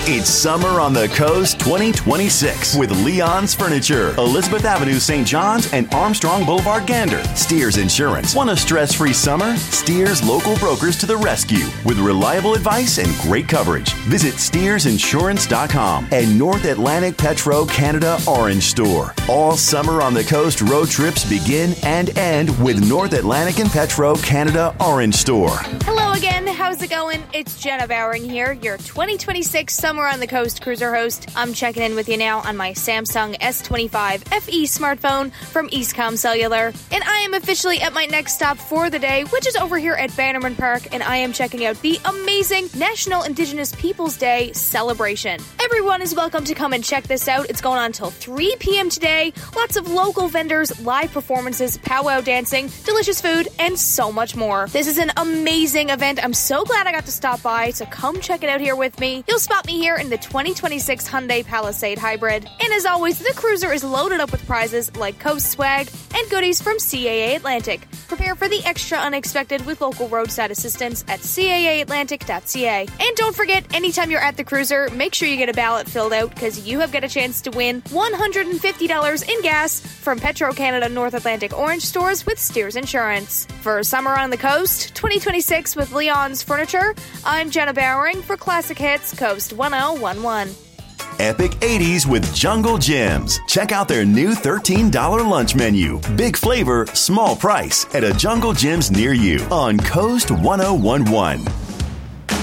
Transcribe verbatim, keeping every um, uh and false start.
It's Summer on the Coast twenty twenty-six with Leon's Furniture, Elizabeth Avenue, Saint John's, and Armstrong Boulevard, Gander. Steers Insurance. Want a stress-free summer? Steers local brokers to the rescue with reliable advice and great coverage. Visit steers insurance dot com and North Atlantic Petro Canada Orange Store. All Summer on the Coast road trips begin and end with North Atlantic and Petro Canada Orange Store. Hello again. How's it going? It's Jenna Bowering here, your twenty twenty-six Summer on the Coast cruiser host. I'm checking in with you now on my Samsung S twenty-five F E smartphone from Eastcom Cellular. And I am officially at my next stop for the day, which is over here at Bannerman Park, and I am checking out the amazing National Indigenous Peoples Day celebration. Everyone is welcome to come and check this out. It's going on until three p.m. today. Lots of local vendors, live performances, powwow dancing, delicious food, and so much more. This is an amazing event. I'm so glad I got to stop by, so come check it out here with me. You'll spot me here in the twenty twenty-six Hyundai Palisade Hybrid. And as always, the cruiser is loaded up with prizes like Coast Swag and goodies from C A A Atlantic. Prepare for the extra unexpected with local roadside assistance at C A A Atlantic dot C A. And don't forget, anytime you're at the cruiser, make sure you get a ballot filled out because you have got a chance to win one hundred fifty dollars in gas from Petro Canada North Atlantic Orange stores with Steers Insurance. For Summer on the Coast twenty twenty-six with Leon's Furniture, I'm Jenna Bowering for Classic Hits Coast ten eleven. Epic eighties with Jungle Gyms. Check out their new thirteen dollars lunch menu. Big flavor, small price at a Jungle Gyms near you on Coast ten eleven.